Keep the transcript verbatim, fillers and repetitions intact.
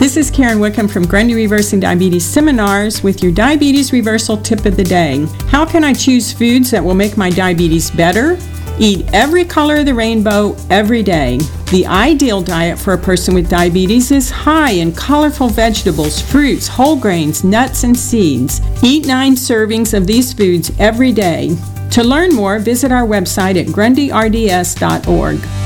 This is Karen Wickham from Grundy Reversing Diabetes Seminars with your Diabetes Reversal Tip of the Day. How can I choose foods that will make my diabetes better? Eat every color of the rainbow every day. The ideal diet for a person with diabetes is high in colorful vegetables, fruits, whole grains, nuts, and seeds. Eat nine servings of these foods every day. To learn more, visit our website at grundy r d s dot org.